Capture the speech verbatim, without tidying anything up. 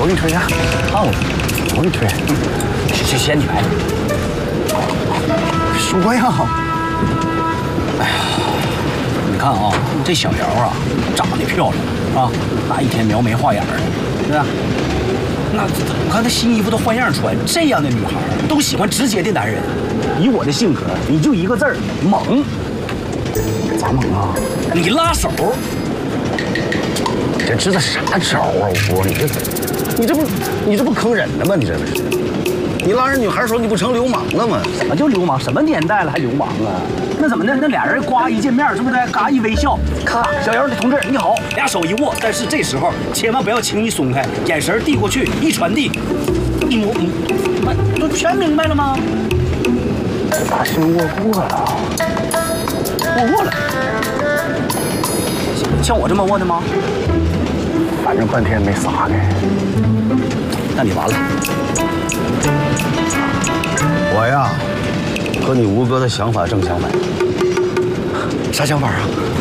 你推呀，看我，我给你推。 先先你来。 说呀。 哎呀，你看啊，这小姚啊，长得漂亮啊，那一天描眉画眼的，对吧？那我看她新衣服都换样穿，这样的女孩都喜欢直接的男人。以我的性格，你就一个字儿猛。 咋猛啊？ 你拉手。 这知道啥招啊？我说你这，你这不你这不坑人呢吗？你这不是？你拉人女孩手，你不成流氓了吗？ 什么叫流氓？什么年代了还流氓啊？那怎么的？那俩人呱一见面，是不是？嘎一微笑，咔，小姚的同志你好，俩手一握。但是这时候千万不要轻易松开，眼神递过去，一传递，一摸，嗯，都全明白了吗？ 把心握过了， 握过了，像我这么握的吗？ 反正半天没撒开。 那你完了。 我呀，和你吴哥的想法正相反。 啥想法啊？